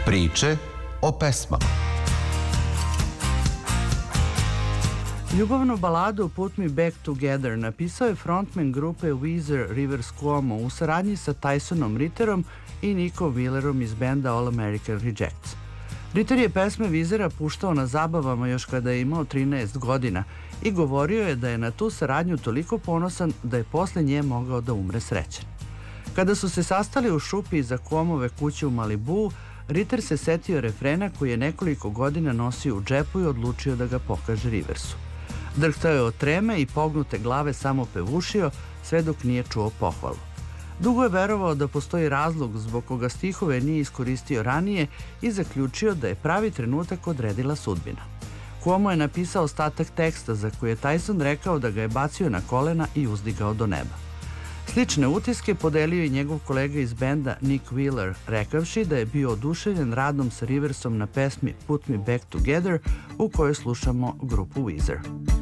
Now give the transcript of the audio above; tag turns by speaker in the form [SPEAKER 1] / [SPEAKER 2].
[SPEAKER 1] Priče o pesmama.
[SPEAKER 2] Ljubavnu baladu Put Me Back Together napisao je frontman grupe Weezer Rivers Cuomo u saradnji sa Tysonom Ritterom i Nickom Willerom iz benda All American Rejects. Ritter je pesme Weezera puštao na zabavama još kada je imao 13 godina i govorio je da je na tu saradnju toliko ponosan da je posle nje mogao da umre srećan. Kada su se sastali u šupi iza Cuomove kuće u Malibuu, Ritter se setio refrena koji je nekoliko godina nosio u džepu i odlučio da ga pokaže Riversu. Drhtao je od treme i pognute glave samo pevušio, sve dok nije čuo pohvalu. Dugo je verovao da postoji razlog zbog koga stihove nije iskoristio ranije i zaključio da je pravi trenutak odredila sudbina. Cuomo je napisao ostatak teksta za koji je Tyson rekao da ga je bacio na kolena i uzdigao do neba. Slične utiske podelio i njegov kolega iz benda Nick Willer, rekavši da je bio oduševljen radom sa Riversom na pesmi Put Me Back Together u kojoj slušamo grupu Weezer.